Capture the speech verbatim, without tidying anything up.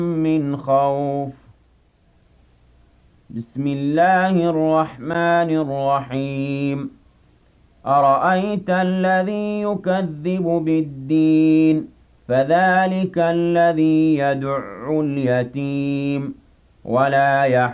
من خوف بسم الله الرحمن الرحيم أرأيت الذي يكذب بالدين فذلك الذي يدع اليتيم ولا يحضر